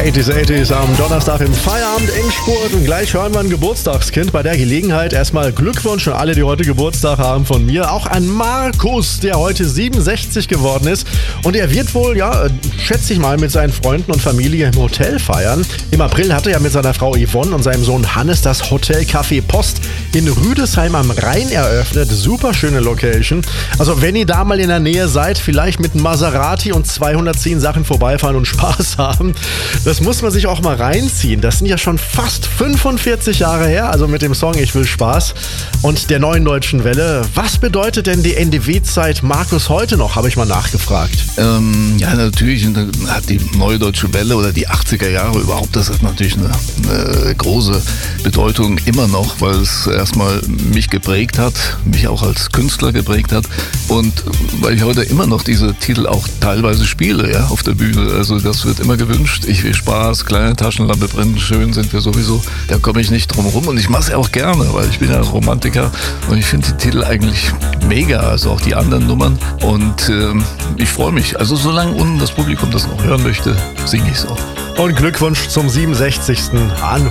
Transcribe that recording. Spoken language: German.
80s am Donnerstag im Feierabend Endspurt und gleich hören wir ein Geburtstagskind. Bei der Gelegenheit erstmal Glückwunsch an alle, die heute Geburtstag haben von mir. Auch an Markus, der heute 67 geworden ist. Und er wird wohl, schätze ich mal, mit seinen Freunden und Familie im Hotel feiern. Im April hatte er mit seiner Frau Yvonne und seinem Sohn Hannes das Hotel Café Post in Rüdesheim am Rhein eröffnet. Super schöne Location. Also wenn ihr da mal in der Nähe seid, vielleicht mit einem Maserati und 210 Sachen vorbeifahren und Spaß haben. Das muss man sich auch mal reinziehen. Das sind ja schon fast 45 Jahre her, also mit dem Song Ich will Spaß und der neuen Deutschen Welle. Was bedeutet denn die NDW-Zeit Markus heute noch, habe ich mal nachgefragt. Natürlich hat die neue Deutsche Welle oder die 80er Jahre überhaupt, das hat natürlich eine große Bedeutung immer noch, weil es erstmal mich geprägt hat, mich auch als Künstler geprägt hat und weil ich heute immer noch diese Titel auch teilweise spiele, auf der Bühne. Also das wird immer gewünscht. Ich will Spaß, kleine Taschenlampe brennen, schön sind wir sowieso. Da komme ich nicht drum rum und ich mache es auch gerne, weil ich bin ja ein Romantiker und ich finde die Titel eigentlich mega, also auch die anderen Nummern und ich freue mich. Also solange unten das Publikum das noch hören möchte, singe ich es auch. Und Glückwunsch zum 67. an